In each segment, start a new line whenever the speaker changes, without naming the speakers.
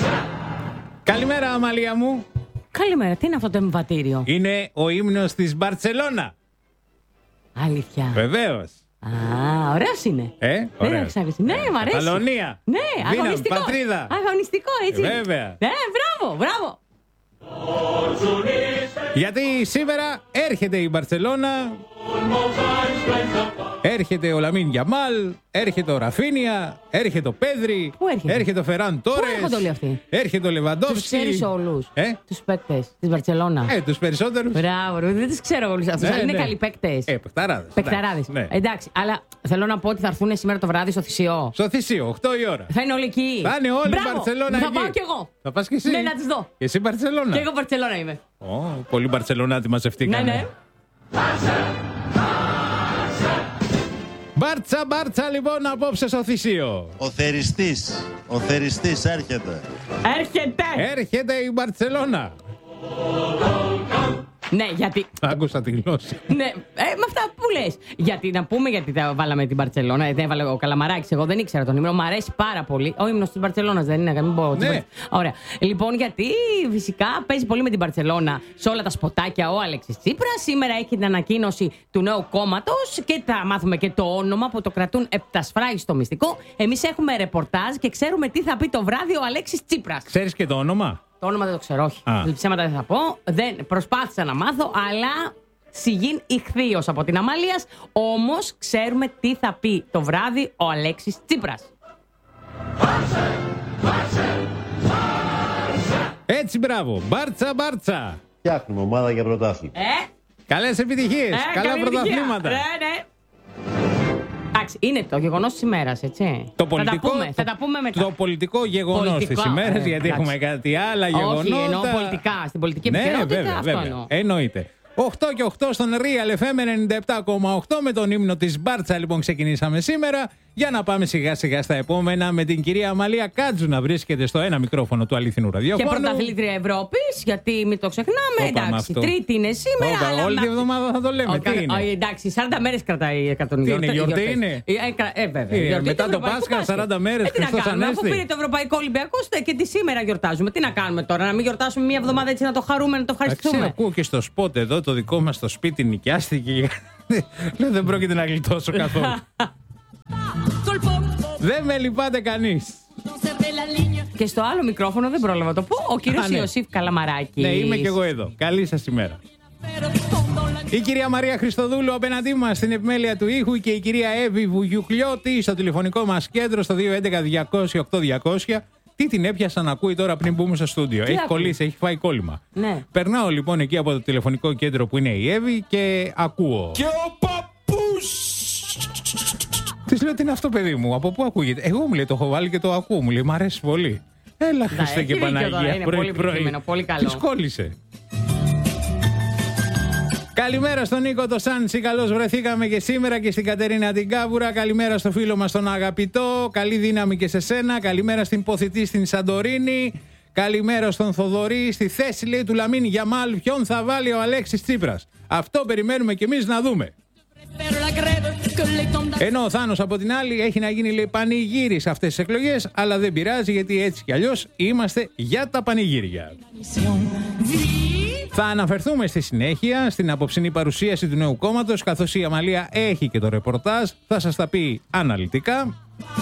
Καλημέρα, Αμαλία μου.
Καλημέρα, τι είναι αυτό το εμβατήριο?
Είναι ο ύμνος της Μπαρτσελώνα.
Αλήθεια?
Βεβαίως.
Α, ωραίος είναι.
Ωραίος.
Ναι, μ' αρέσει.
Καταλωνία.
Ναι,
Δύναμη,
αγωνιστικό.
πατρίδα.
Αγωνιστικό, έτσι.
Βέβαια.
Ναι, μπράβο.
Γιατί σήμερα έρχεται η Μπαρτσελώνα, έρχεται ο Λαμίν Γιαμάλ, έρχεται ο Ραφίνια, έρχεται ο Πέδρη,
Πού έρχεται?
έρχεται ο Φεράν Τόρες.
Πού έρχονται όλοι αυτοί?
Έρχεται ο Λεβαντόφσκι.
Τους ξέρεις όλους? Τους παίκτες της Μπαρτσελώνα?
Τους περισσότερους.
Μπράβο, δεν τους ξέρω όλους αυτούς.
Ναι,
Είναι
ναι.
καλοί παίκτες.
Παικταράδες. Ναι.
Εντάξει, αλλά θέλω να πω ότι θα έρθουν σήμερα το βράδυ στο Θησιό.
Στο Θησίο, 8 η ώρα.
Θα είναι όλοι εκεί.
Θα είναι όλοι η Μπαρτσελώνα εκεί.
Θα πάω κι εγώ.
Θα πας κι εσύ?
Ναι, να τις δω.
Και εσύ Μπαρτσελώνα?
Και εγώ Μπαρτσελώνα είμαι.
Πολύ Μπαρτσελώνα μαζευτήκανε.
Ναι.
Μπάρτσα λοιπόν απόψε στο Θησίο.
Ο θεριστής έρχεται.
Έρχεται η Μπαρτσελώνα.
Ναι, γιατί.
Άκουσα τη γλώσσα.
Ναι, με αυτά που λες. Γιατί να πούμε, γιατί τα βάλαμε την Μπαρτσελώνα, γιατί έβαλε ο Καλαμαράκης. Εγώ δεν ήξερα τον ύμνο, μου αρέσει πάρα πολύ. Ο ύμνος της Μπαρτσελώνας δεν είναι, μην πω.
Ναι.
Ωραία. Λοιπόν, γιατί φυσικά παίζει πολύ με την Μπαρτσελώνα σε όλα τα σποτάκια ο Αλέξης Τσίπρας. Σήμερα έχει την ανακοίνωση του νέου κόμματος και θα μάθουμε και το όνομα που το κρατούν επτασφράγιστο μυστικό. Εμείς έχουμε ρεπορτάζ και ξέρουμε τι θα πει το βράδυ ο Αλέξης Τσίπρας.
Ξέρεις και το όνομα?
Το όνομα δεν το ξέρω, όχι. Ψέματα δεν θα πω. Προσπάθησα να μάθω, αλλά σιγήν ηχθείος από την Αμαλίας. Όμως ξέρουμε τι θα πει το βράδυ ο Αλέξης Τσίπρας.
Έτσι, μπράβο. Μπάρτσα.
Φτιάχνουμε ομάδα για πρωτάθλημα.
Καλές επιτυχίες. Καλά πρωταθλήματα.
Ναι. Εντάξει, είναι το γεγονός της ημέρας, έτσι. Θα τα πούμε μετά.
Το πολιτικό γεγονός της ημέρας, γιατί έχουμε κάτι άλλα γεγονότα.
Όχι, εννοώ πολιτικά. Στην πολιτική επικαιρότητα αυτό εννοώ.
Εννοείται. 8 και 8 στον Real FM 97,8 με τον ύμνο της Μπάρτσα λοιπόν ξεκινήσαμε σήμερα για να πάμε σιγά σιγά στα επόμενα με την κυρία Αμαλία Κάτζου να βρίσκεται στο ένα μικρόφωνο του αληθινού ραδιοφώνου.
Και πρωταθλήτρια Ευρώπης, γιατί μην το ξεχνάμε. Εντάξει, Τρίτη είναι σήμερα.
Όλη τη εβδομάδα θα το λέμε. Τι είναι?
Εντάξει, 40 μέρες κρατάει η
γιορτή. Είναι.
Βέβαια.
Μετά το Πάσχα, 40 μέρες Χριστός Ανέστη.
Αφού πήρε το Ευρωπαϊκό Ολυμπιακό και τη σήμερα γιορτάζουμε. Τι να κάνουμε τώρα, να μην γιορτάσουμε μία εβδομάδα έτσι να το χαρούμε, να το ευχαριστούμε?
Ακούω και στο σπότ εδώ το δικό μας το σπίτι νοικιάστηκε. Δεν πρόκειται να γλιτώσω καθόλου. Δεν με λυπάται κανείς.
Και στο άλλο μικρόφωνο δεν πρόλαβα το πω. Ο κύριος Ιωσήφ Καλαμαράκης.
Ναι, είμαι και εγώ εδώ. Καλή σας ημέρα. Η κυρία Μαρία Χριστοδούλου απέναντί μας στην επιμέλεια του ήχου και η κυρία Εύη Βουγιουκλιώτη στο τηλεφωνικό μας κέντρο στο 211-200-8200. Τι την έπιασα να ακούει τώρα πριν μπούμε στο στούντιο? Έχει κολλήσει, έχει φάει κόλλημα.
Ναι.
Περνάω λοιπόν εκεί από το τηλεφωνικό κέντρο που είναι η Εύη και ακούω.
Και ο παππούς!
Της λέω, τι είναι αυτό, παιδί μου, από πού ακούγεται? Εγώ μου λέει, το έχω βάλει και το ακούω. Μου λέει, μ' αρέσει πολύ. Έλα, Χριστέ και Παναγία.
Είναι πολύ επιτυχημένο, πολύ καλό.
Της κόλλησε. Καλημέρα στον Νίκο το Σάντσι, καλώς βρεθήκαμε και σήμερα, και στην Κατερίνα την Κάβουρα. Καλημέρα στο φίλο μας τον αγαπητό, καλή δύναμη και σε σένα. Καλημέρα στην Ποθητή στην Σαντορίνη. Καλημέρα στον Θοδωρή, στη θέση λέει του Λαμίν Γιαμάλ. Ποιον θα βάλει ο Αλέξης Τσίπρας? Αυτό περιμένουμε κι εμείς να δούμε. Ενώ ο Θάνος από την άλλη έχει να γίνει, λέει, πανηγύρι σε αυτές τις εκλογές, αλλά δεν πειράζει, γιατί έτσι κι αλλιώς είμαστε για τα πανηγύρια. Θα αναφερθούμε στη συνέχεια στην απόψινή παρουσίαση του νέου κόμματος, καθώς η Αμαλία έχει και το ρεπορτάζ, θα σας τα πει αναλυτικά.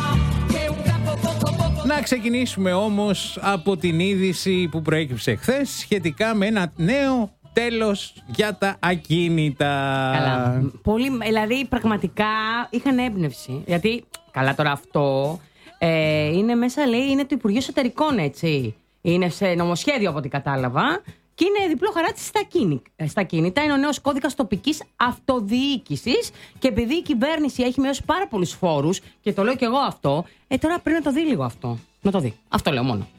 Να ξεκινήσουμε όμως από την είδηση που προέκυψε χθες σχετικά με ένα νέο τέλος για τα ακίνητα.
Καλά. Πολύ, δηλαδή πραγματικά είχαν έμπνευση. Γιατί, καλά τώρα αυτό, είναι μέσα, λέει, είναι το Υπουργείο Εσωτερικών, έτσι. Είναι σε νομοσχέδιο από ό,τι κατάλαβα. Και είναι διπλό χαράτσι στα κίνητα. Είναι ο νέος κώδικας τοπικής αυτοδιοίκησης. Και επειδή η κυβέρνηση έχει μειώσει πάρα πολλούς φόρους, και το λέω και εγώ αυτό, τώρα πρέπει να το δει λίγο αυτό. Να το δει. Αυτό λέω μόνο.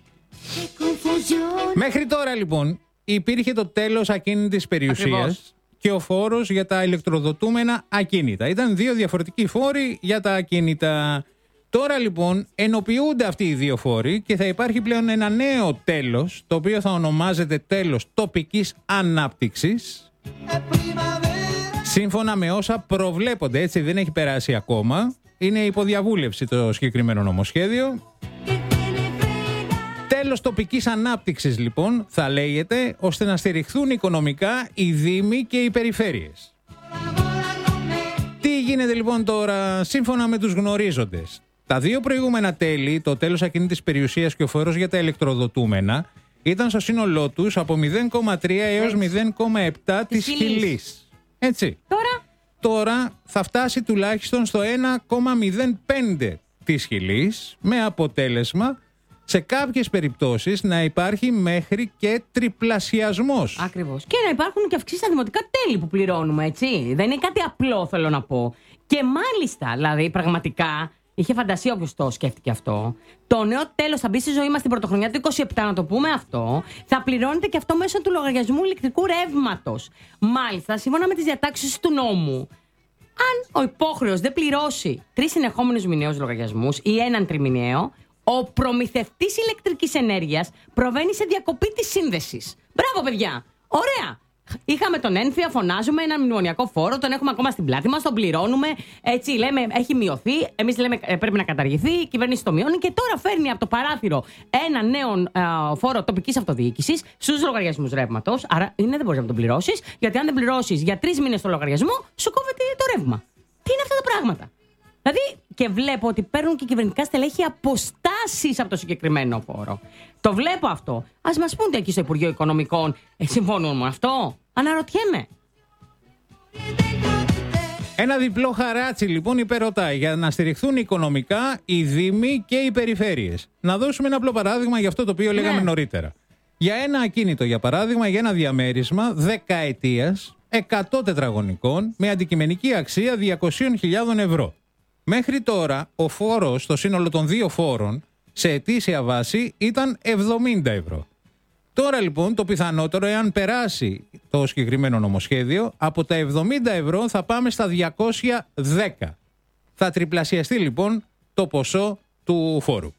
Μέχρι τώρα λοιπόν υπήρχε το τέλος ακίνητης περιουσίας και ο φόρος για τα ηλεκτροδοτούμενα ακίνητα. Ήταν δύο διαφορετικοί φόροι για τα ακίνητα. Τώρα λοιπόν ενοποιούνται αυτοί οι δύο φόροι και θα υπάρχει πλέον ένα νέο τέλος, το οποίο θα ονομάζεται τέλος τοπικής ανάπτυξης. Σύμφωνα με όσα προβλέπονται, έτσι, δεν έχει περάσει ακόμα. Είναι υποδιαβούλευση το συγκεκριμένο νομοσχέδιο. τέλος τοπικής ανάπτυξης λοιπόν θα λέγεται, ώστε να στηριχθούν οικονομικά οι δήμοι και οι περιφέρειες. Τι γίνεται λοιπόν τώρα? Σύμφωνα με τους γνωρίζοντες, τα δύο προηγούμενα τέλη, το τέλος ακίνητης περιουσίας και ο φόρος για τα ηλεκτροδοτούμενα, ήταν στο σύνολό τους από 0,3 έως 0,7 της χιλής. Έτσι. Τώρα θα φτάσει τουλάχιστον στο 1,05 της χιλής, με αποτέλεσμα σε κάποιες περιπτώσεις να υπάρχει μέχρι και τριπλασιασμός.
Ακριβώς. Και να υπάρχουν και αυξήσεις στα δημοτικά τέλη που πληρώνουμε, έτσι. Δεν είναι κάτι απλό, θέλω να πω. Και μάλιστα, δηλαδή, πραγματικά, είχε φαντασία όποιος το σκέφτηκε αυτό. Το νέο τέλος θα μπει στη ζωή μας την πρωτοχρονιά του 27, να το πούμε αυτό. Θα πληρώνεται και αυτό μέσω του λογαριασμού ηλεκτρικού ρεύματος. Μάλιστα, σύμφωνα με τις διατάξεις του νόμου, αν ο υπόχρεος δεν πληρώσει 3 συνεχόμενους μηνιαίους λογαριασμούς ή έναν τριμηνιαίο, ο προμηθευτής ηλεκτρικής ενέργειας προβαίνει σε διακοπή της σύνδεσης. Μπράβο, παιδιά! Ωραία! Είχαμε τον ένφια, φωνάζουμε έναν μνημονιακό φόρο, τον έχουμε ακόμα στην πλάτη μας, τον πληρώνουμε. Έτσι λέμε, έχει μειωθεί. Εμείς λέμε πρέπει να καταργηθεί, η κυβέρνηση το μειώνει και τώρα φέρνει από το παράθυρο ένα νέο φόρο τοπικής αυτοδιοίκησης στους λογαριασμούς ρεύματος. Άρα δεν μπορείς να τον πληρώσεις, γιατί αν δεν πληρώσεις για 3 μήνες το λογαριασμό, σου κόβεται το ρεύμα. Τι είναι αυτά τα πράγματα? Δηλαδή, και βλέπω ότι παίρνουν και κυβερνητικά στελέχη αποστάσεις από το συγκεκριμένο φόρο. Το βλέπω αυτό. Ας μας πούν εκεί στο Υπουργείο Οικονομικών, συμφωνούν με αυτό? Αναρωτιέμαι.
Ένα διπλό χαράτσι λοιπόν υπερωτάει για να στηριχθούν οικονομικά οι δήμοι και οι περιφέρειες. Να δώσουμε ένα απλό παράδειγμα για αυτό το οποίο λέγαμε νωρίτερα. Για ένα ακίνητο, για παράδειγμα, για ένα διαμέρισμα 10 ετίας, 100 τετραγωνικών, με αντικειμενική αξία 200.000 ευρώ. Μέχρι τώρα ο φόρος, το σύνολο των δύο φόρων, σε ετήσια βάση ήταν 70 ευρώ. Τώρα λοιπόν το πιθανότερο, εάν περάσει το συγκεκριμένο νομοσχέδιο, από τα 70 ευρώ θα πάμε στα 210. Θα τριπλασιαστεί λοιπόν το ποσό του φόρου.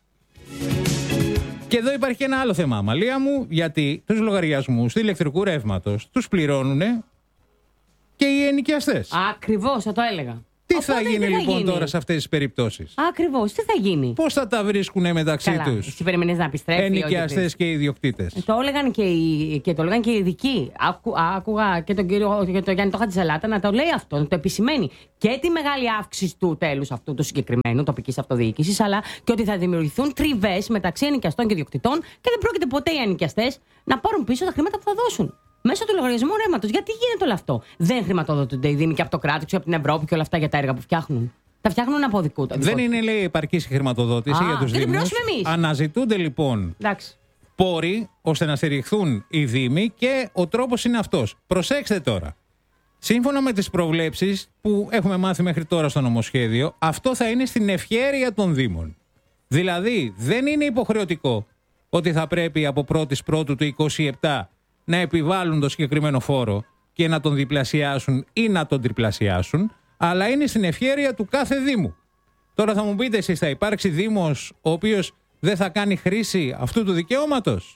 Και εδώ υπάρχει και ένα άλλο θέμα, Αμαλία μου, γιατί τους λογαριασμούς του ηλεκτρικού ρεύματος τους πληρώνουν και οι ενοικιαστές.
Ακριβώς, θα το έλεγα.
Τι θα γίνει λοιπόν τώρα σε αυτές τις περιπτώσεις?
Ακριβώς, τι θα γίνει?
Πώς θα τα βρίσκουν μεταξύ τους?
Εσύ περιμένεις να επιστρέφει?
Ενοικιαστές και ιδιοκτήτες.
Το έλεγαν και οι ειδικοί. Άκουγα και τον κύριο και τον Γιάννη το Χατζησαλάτα να το λέει αυτό, να το επισημαίνει. Και τη μεγάλη αύξηση του τέλους αυτού του συγκεκριμένου τοπικής αυτοδιοίκησης, αλλά και ότι θα δημιουργηθούν τριβές μεταξύ ενοικιαστών και ιδιοκτητών και δεν πρόκειται ποτέ οι ενοικιαστές να πάρουν πίσω τα χρήματα που θα δώσουν μέσω του λογαριασμού ρεύματος. Γιατί γίνεται όλο αυτό? Δεν χρηματοδοτούνται οι δήμοι και από το κράτος και από την Ευρώπη και όλα αυτά για τα έργα που φτιάχνουν? Τα φτιάχνουν από δικού του.
Δεν είναι, λέει, επαρκής χρηματοδότηση για τους δήμους. Αναζητούνται λοιπόν πόροι ώστε να στηριχθούν οι δήμοι και ο τρόπος είναι αυτός. Προσέξτε τώρα. Σύμφωνα με τις προβλέψεις που έχουμε μάθει μέχρι τώρα στο νομοσχέδιο, αυτό θα είναι στην ευχέρεια των δήμων. Δηλαδή δεν είναι υποχρεωτικό ότι θα πρέπει από 1η Πρώτου του 27 να επιβάλλουν το συγκεκριμένο φόρο και να τον διπλασιάσουν ή να τον τριπλασιάσουν, αλλά είναι στην ευχέρεια του κάθε δήμου. Τώρα θα μου πείτε εσείς, θα υπάρξει δήμος ο οποίος δεν θα κάνει χρήση αυτού του δικαιώματος?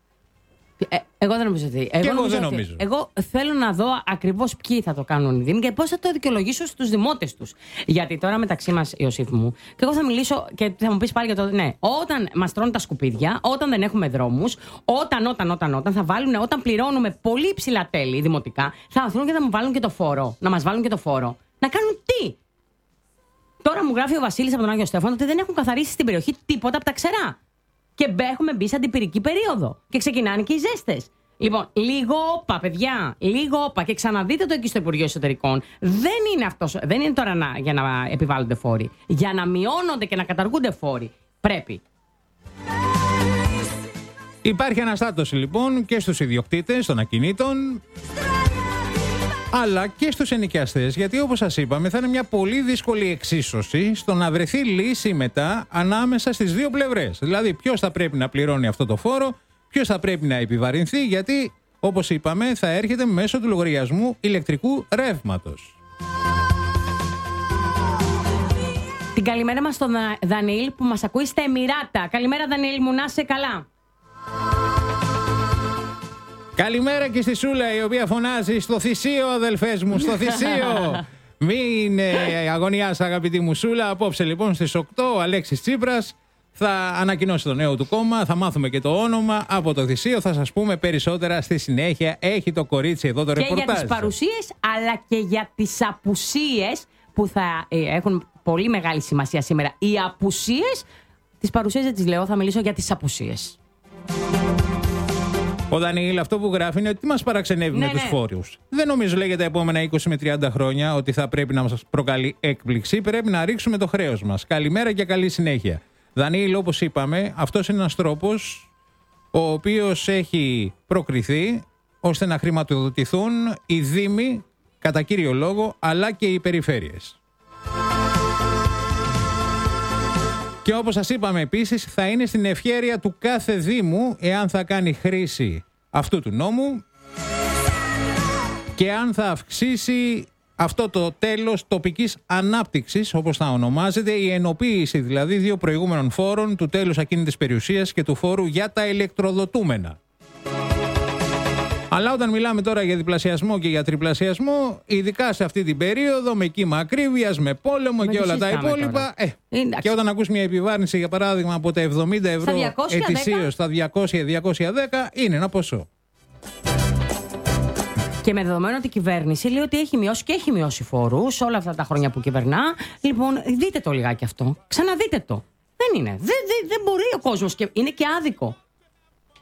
Εγώ δεν νομίζω ότι.
Εγώ δεν νομίζω.
Εγώ θέλω να δω ακριβώς ποιοι θα το κάνουν οι δήμοι και πώς θα το δικαιολογήσουν στους δημότες τους. Γιατί τώρα μεταξύ μας, Ιωσήφ μου, και εγώ θα μιλήσω και θα μου πεις πάλι για το. Ναι, όταν μας τρώνε τα σκουπίδια, όταν δεν έχουμε δρόμους, όταν θα βάλουν, όταν πληρώνουμε πολύ υψηλά τέλη δημοτικά, θα έρθουν και θα μου βάλουν και το φόρο. Να μας βάλουν και το φόρο. Να κάνουν τι? Τώρα μου γράφει ο Βασίλης από τον Άγιο Στέφανο ότι δεν έχουν καθαρίσει στην περιοχή τίποτα από τα ξερά. Και έχουμε μπει σε αντιπυρική περίοδο. Και ξεκινάνε και οι ζέστες. Λοιπόν, λίγο όπα, παιδιά. Λίγο όπα. Και ξαναδείτε το εκεί στο Υπουργείο Εσωτερικών. Δεν είναι τώρα για να επιβάλλονται φόροι. Για να μειώνονται και να καταργούνται φόροι. Πρέπει.
Υπάρχει αναστάτωση λοιπόν και στους ιδιοκτήτες των ακινήτων, αλλά και στους ενοικιαστές, γιατί όπως σας είπαμε θα είναι μια πολύ δύσκολη εξίσωση στο να βρεθεί λύση μετά ανάμεσα στις δύο πλευρές. Δηλαδή ποιος θα πρέπει να πληρώνει αυτό το φόρο, ποιος θα πρέπει να επιβαρυνθεί, γιατί όπως είπαμε θα έρχεται μέσω του λογαριασμού ηλεκτρικού ρεύματος.
Την καλημέρα μας στον Δανιήλ που μας ακούει στα Εμιράτα. Καλημέρα Δανιήλ μου, να είσαι καλά.
Καλημέρα και στη Σούλα, η οποία φωνάζει στο θυσίο, αδελφές μου, στο θυσίο. Μην αγωνιάς, αγαπητή μου Σούλα. Απόψε λοιπόν στις 8 ο Αλέξης Τσίπρας θα ανακοινώσει το νέο του κόμμα, θα μάθουμε και το όνομα από το Θησίο. Θα σας πούμε περισσότερα στη συνέχεια. Έχει το κορίτσι εδώ το ρεπορτάζ.
Και για τις παρουσίες, αλλά και για τις απουσίες που θα έχουν πολύ μεγάλη σημασία σήμερα. Οι απουσίες, τις παρουσίες δεν τις λέω, θα μιλήσω για τις απουσίες.
Ο Δανιήλ αυτό που γράφει είναι ότι τι μας παραξενεύει με τους φόρους. Δεν νομίζω, λέει, για τα επόμενα 20 με 30 χρόνια ότι θα πρέπει να μας προκαλεί έκπληξη. Πρέπει να ρίξουμε το χρέος μας. Καλημέρα και καλή συνέχεια. Δανιήλ, όπως είπαμε, αυτός είναι ένας τρόπος ο οποίος έχει προκριθεί ώστε να χρηματοδοτηθούν οι δήμοι κατά κύριο λόγο, αλλά και οι περιφέρειες. Και όπως σας είπαμε επίσης, θα είναι στην ευχέρεια του κάθε δήμου εάν θα κάνει χρήση αυτού του νόμου και αν θα αυξήσει αυτό το τέλος τοπικής ανάπτυξης, όπως θα ονομάζεται, η ενοποίηση δηλαδή δύο προηγούμενων φόρων, του τέλους ακίνητης περιουσίας και του φόρου για τα ηλεκτροδοτούμενα. Αλλά όταν μιλάμε τώρα για διπλασιασμό και για τριπλασιασμό, ειδικά σε αυτή την περίοδο, με κύμα ακρίβειας, με πόλεμο και όλα τα υπόλοιπα. Και όταν ακούς μια επιβάρυνση, για παράδειγμα, από τα 70 ευρώ ετησίως στα 200-210, είναι ένα ποσό.
Και με δεδομένο ότι η κυβέρνηση λέει ότι έχει μειώσει και έχει μειώσει φόρους όλα αυτά τα χρόνια που κυβερνά. Λοιπόν, δείτε το λιγάκι αυτό. Ξαναδείτε το. Δεν είναι. Δεν μπορεί ο κόσμος και είναι και άδικο.